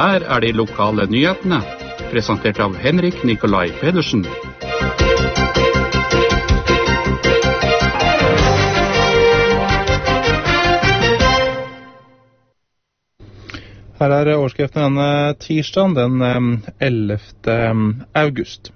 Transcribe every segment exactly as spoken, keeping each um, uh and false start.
Her er de lokale nyhetene, presentert av Henrik Nikolai Pedersen. Her er overskriften denne tirsdagen, den ellevte august.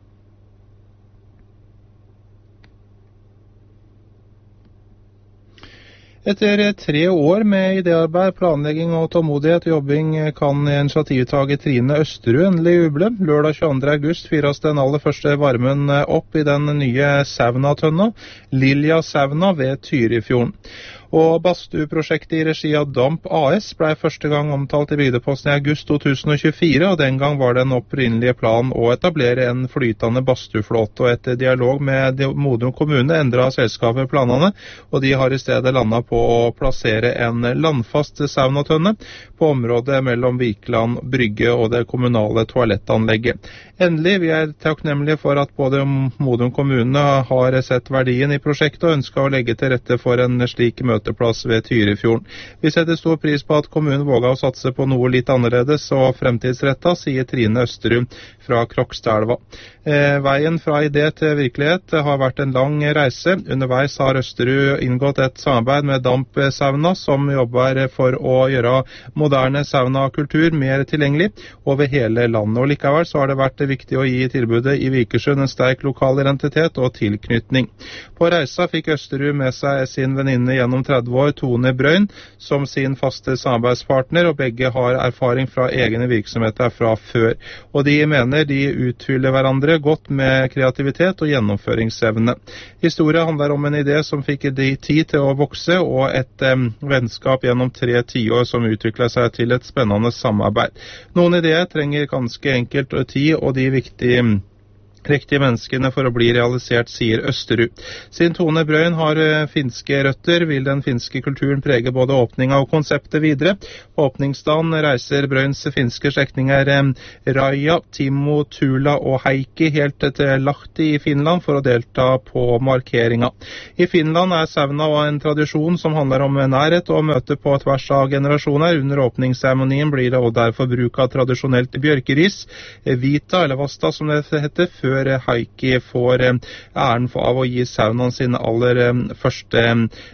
Etter tre år med idéarbeid, planlegging og tålmodighet og jobbing kan initiativtager Trine Østerud endelig juble. Lørdag tjueandre august fyres den aller første varmen opp i den nye saunatønna, Lilja sauna ved Tyrifjorden. Og badstueprosjektet i regi av Damp A S ble første gang omtalt i Bygdeposten i august to tusen og tjuefire, og den gang var det en opprinnelige plan å etablere en flytende badstueflåte, og etter dialog med Modum kommune endret selskapet planene, og de har i stedet landet på å plassere en landfast saunatønne på området mellom Vikland brygge og det kommunale toalettanlegget. Endelig, vi er takknemlige for at både Modum kommune har sett verdien i prosjektet og ønsker å legge til rette for en slik møteplass ved Tyrifjorden. Vi setter stor pris på at kommunen våget å satse på noe litt annerledes og fremtidsrettet, sier Trine Østerud fra Krokstadelva. Eh, veien fra idé til virkelighet har vært en lang reise. Underveis har Østerud inngått et samarbeid med Damp Sauna, som jobber for å gjøre moderne saunakultur mer tilgjengelig over hele landet. Og likevel så har det vært viktig å gi tilbudet i Vikersund en sterk lokal identitet og tilknytning. På reisa fikk Østerud med seg sin venninne gjennom tretti år, Tone Brøyn, som sin faste samarbeidspartner, og begge har erfaring fra egne virksomheter fra før. Og de mener de utfyller hverandre godt med kreativitet og gjennomføringsevne. Historien handler om en idé som fikk de tid til å vokse, og et eh, vennskap gjennom tre tiår som utviklet seg til et spennende samarbeid. Noen ideer trenger ganske enkelt tid, og de viktige riktige menneskene for å bli realisert, sier Østerud. Siden Tone Brøyn har finske røtter, vil den finske kulturen prege både åpninga og konseptet videre. På åpningsdagen reiser Brøyns finske slektninger Raja, Timo, Tula og Heikki helt til Lahti i Finland for å delta på markeringa. I Finland er sauna en tradisjon som handler om nærhet og møte på tvers av generasjoner. Under åpningsseremonien blir det og derfor bruk av tradisjonelt bjørkeris, vita eller vasta som det heter, før Heikki får æren av å gi saunaen sin aller første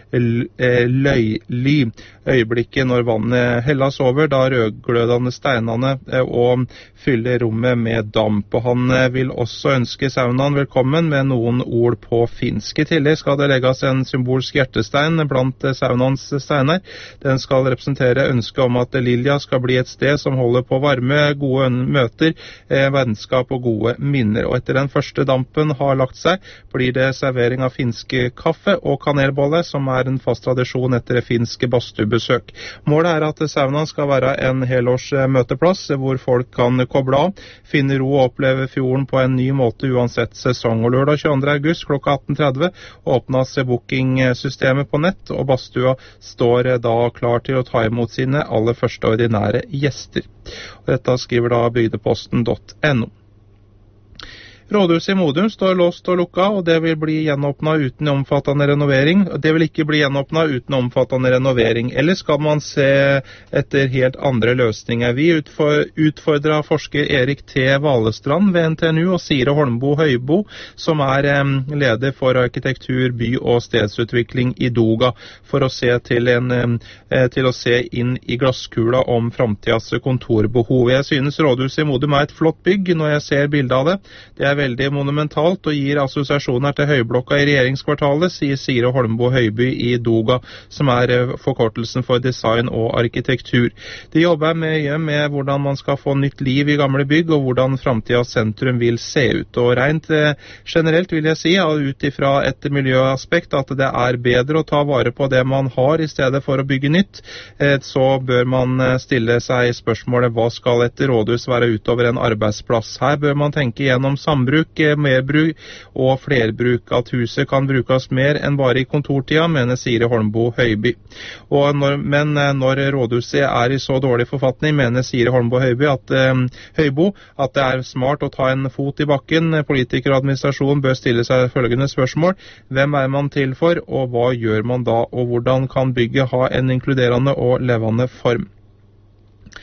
løyly. Øyeblikket når vannet helles over, da rødglødende steinene og fyller rommet med damp. Og han vil også ønske saunaen velkommen med noen ord på finsk. I tillegg skal det legges en symbolsk hjertestein blant saunaens steiner. Den skal representere ønsket om at Lilja skal bli et sted som holder på varme, gode møter, vennskap og gode minner. Og etter den første dampen har lagt seg, blir det servering av finske kaffe og kanelbolle, som er en fast tradisjon etter det finske badstuebesøk. Målet er at saunaen skal være en helårs møteplass, hvor folk kan koble av, finne ro og oppleve fjorden på en ny måte uansett sesong. Og lørdag tjueandre august klokka atten tretti åpnes bookingsystemet på nett, og badstua står da klar til å ta imot sine aller første ordinære gjester. Og dette skriver da bygdeposten punktum no. Rådhuset i Modum står låst og lukka, og det vil bli gjenåpnet uten omfattende renovering. Det vil ikke bli gjenåpnet uten omfattende renovering. Eller skal man se etter helt andre løsninger? Vi utfordrer forsker Erik T. Valestrand ved N T N U og Sire Holmbo Høybo, som er leder for arkitektur, by- og stedsutvikling i Doga, for å se til, en, til å se inn i glasskula om framtidas kontorbehov. Jeg synes Rådhuset i Modum er et flott bygg når jeg ser bildet av det. Det er veldig monumentalt og gir assosiasjoner til høyblokka i regjeringskvartalet, sier Sire Holmbo Høyby i Doga, som er forkortelsen for design og arkitektur. De jobber mye med hvordan man skal få nytt liv i gamle bygg, og hvordan framtidens sentrum vil se ut. Og rent generelt vil jeg si, ut ifra et miljøaspekt, at det er bedre å ta vare på det man har i stedet for å bygge nytt. Så bør man stille seg spørsmålet, hva skal et rådhus være utover en arbeidsplass? Her bør man tenke gjennom sambruk, merbruk og flerbruk. At huset kan brukes mer enn bare i kontortida, mener Sire Holmbo Høyby. Og når, men når rådhuset er i så dårlig forfatning, mener Sire Holmbo Høyby at, eh, Høybo at det er smart å ta en fot i bakken. Politikere og administrasjon bør stille seg følgende spørsmål: hvem er man til for, og hva gjør man da, og hvordan kan bygget ha en inkluderende og levende form?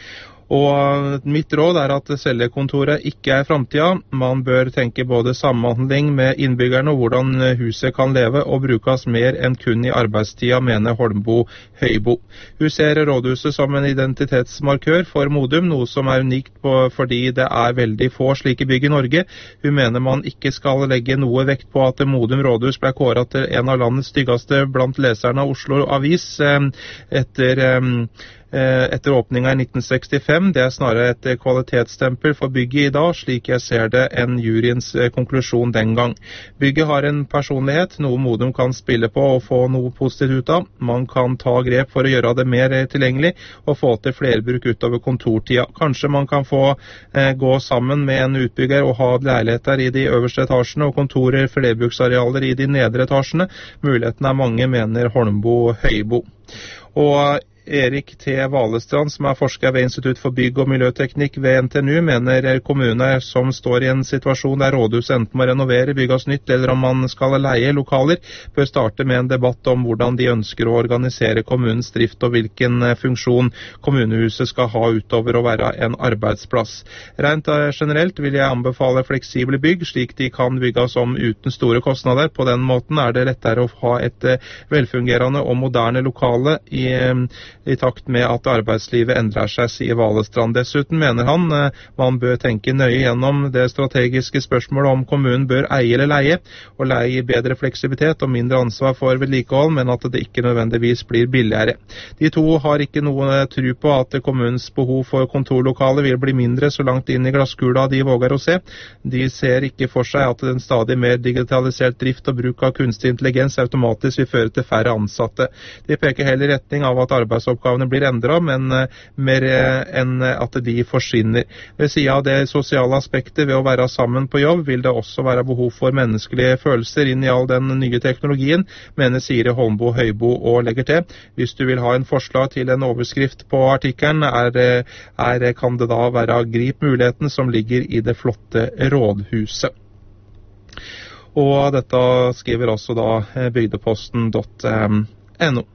Og mitt råd er at cellekontoret ikke er fremtiden. Man bør tenke både samhandling med innbyggerne og hvordan huset kan leve og brukes mer enn kun i arbeidstida, mener Holmboe Høibo. Hun ser rådhuset som en identitetsmarkør for Modum, noe som er unikt på, fordi det er veldig få slike bygg i Norge. Hun mener man ikke skal legge noe vekt på at Modum rådhus ble kåret til en av landets styggeste blant leserne av Oslo Avis eh, etter eh, etter åpningen i nitten sekstifem. Det er snarere et kvalitetsstempel for bygget i dag, slik jeg ser det, enn juryens konklusjon den gang. Bygget har en personlighet, noe Modum kan spille på og få noe positivt ut av. Man kan ta grep for å gjøre det mer tilgjengelig og få til flerbruk utover kontortida. Kanskje man kan få eh, gå sammen med en utbygger og ha leiligheter i de øverste etasjene og kontorer, flerbruksarealer i de nedre etasjene. Mulighetene er mange, mener Holmboe Høibo. Og Erik T. Valestrand, som er forsker ved Institutt for bygg- og miljøteknikk ved N T N U, mener kommuner som står i en situasjon der rådhuset enten må renovere, bygges nytt, eller om man skal leie lokaler, bør starte med en debatt om hvordan de ønsker å organisere kommunens drift og hvilken funksjon kommunehuset skal ha utover å være en arbeidsplass. Rent generelt vil jeg anbefale fleksible bygg, slik de kan bygges om uten store kostnader. På den måten er det lettere å ha et velfungerende og moderne lokale i i takt med at arbeidslivet endrer seg, sier Valestrand. Dessuten mener han man bør tenke nøye gjennom det strategiske spørsmålet om kommunen bør eie eller leie, og leie gir bedre fleksibilitet og mindre ansvar for vedlikehold, men at det ikke nødvendigvis blir billigere. De to har ikke noe tro på at kommunens behov for kontorlokale vil bli mindre så langt inn i glasskula de våger å se. De ser ikke for seg at den stadig mer digitalisert drift og bruk av kunstig intelligens automatisk vil føre til færre ansatte. De peker heller i retning av at arbeidsoppgavene blir endret, men mer enn at de forsvinner. Ved siden av det sosiale aspektet ved å være sammen på jobb, vil det også være behov for menneskelige følelser inn i all den nye teknologien, mener Siri Holmboe Høibo og legger til. Hvis du vil ha en forslag til en overskrift på artikkelen, er, er, kan det da være grip muligheten som ligger i det flotte rådhuset. Og dette skriver også da bygdeposten punktum no.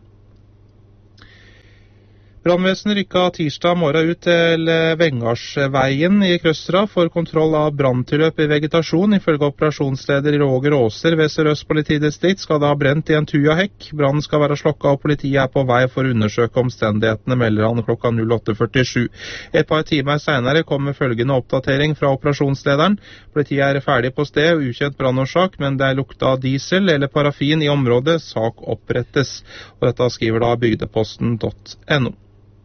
Brannvesenet rykket tirsdag morgen ut til Vengarsveien i Krøstra for kontroll av branntilløp i vegetasjon. Ifølge operasjonsleder Roger Åser ved Sør-Øst politidistrikt skal det ha brent i en tuja-hekk. Brannen skal være slokket, og politiet er på vei for å undersøke omstendighetene, melder han klokka åtte førtisju. Et par timer senere kommer følgende oppdatering fra operasjonslederen. Politiet er ferdig på sted, ukjent brannårsak, men det er lukta diesel eller parafin i området. Sak opprettes. Og dette skriver da bygdeposten punktum no.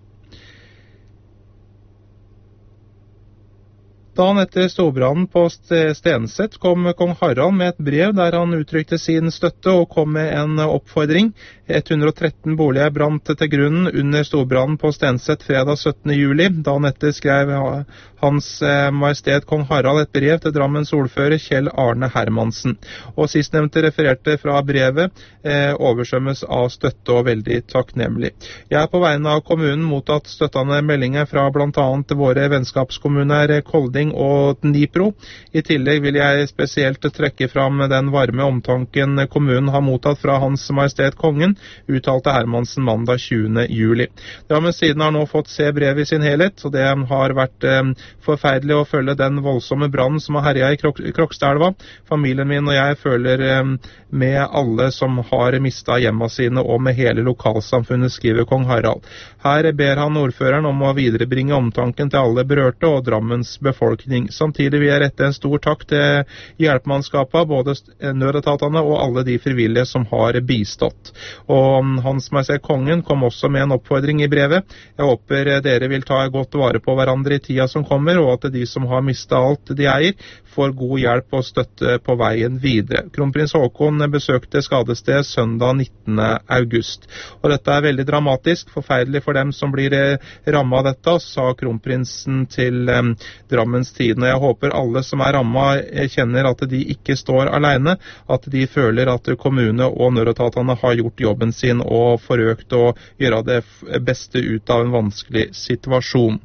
Dagen etter storbrannen på Stenset kom kong Harald med et brev der han uttrykte sin støtte og kom med en oppfordring. ett hundre og tretten boliger brant til grunnen under storbrannen på Stenset fredag syttende juli. Dagen etter skrev Hans Majestet kong Harald et brev til Drammens ordfører Kjell Arne Hermansen. Og sistnevnte refererte fra brevet eh, oversvømmes av støtte og veldig takknemlig. Jeg er på vegne av kommunen mottatt støttende meldinger fra blant annet våre vennskapskommuner Kolding og Dnipro. I tillegg vil jeg spesielt trekke fram den varme omtanken kommunen har mottatt fra Hans Majestet Kongen, uttalte Hermansen mandag tjuende juli. Drammen siden har nå fått se brevet i sin helhet, og det har vært eh, forferdelig å følge den voldsomme brannen som har herjet i Krok Krokstadelva. Familien min og jeg føler eh, med alle som har mistet hjemmene sine, og med hele lokalsamfunnet, skriver kong Harald. Her ber han ordføreren om å viderebringe omtanken til alle berørte og Drammens befolkning. Samtidig vil jeg rette en stor takk til hjelpemannskapene, både nødetatene og alle de frivillige som har bistått. Og Hans Majestet Kongen kom også med en oppfordring i brevet. Jeg håper dere vil ta godt vare på hverandre i tida som kommer, og at de som har mistet alt de eier, får god hjelp og støtte på veien videre. Kronprins Haakon besøkte skadestedet søndag nittende august. Og dette er veldig dramatisk, forferdelig for dem som blir rammet av dette, sa kronprinsen til um, Drammens Tidende. Jeg håper alle som er rammet kjenner at de ikke står alene, at de føler at kommune og nødetatene har gjort jobben sin og forsøkt å gjøre det beste ut av en vanskelig situasjon.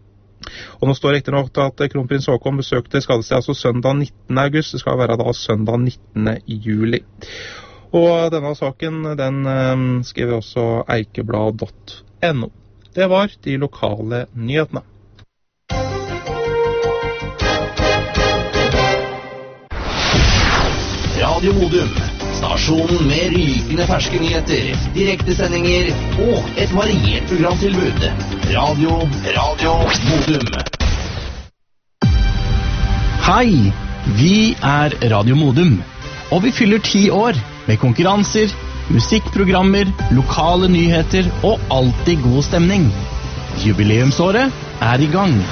Og nå står det riktig nok at kronprins Haakon besøkte skadestedet altså søndag nittende august, det skal være da søndag nittende juli. Og denne saken, den um, skriver også eikeblad punktum no. Det var de lokale nyhetene. Radio Modum. Stasjonen med rykende ferske nyheter, direktesendinger og et variert programtilbud. Radio, Radio Modum. Hei, vi er Radio Modum, og vi fyller ti år med konkurranser, musikkprogrammer, lokale nyheter og alltid god stemning. Jubileumsåret er i gang.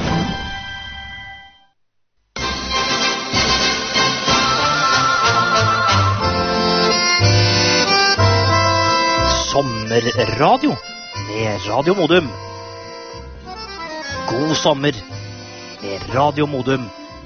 Sommerradio med Radio Modum. God sommer med Radio Modum.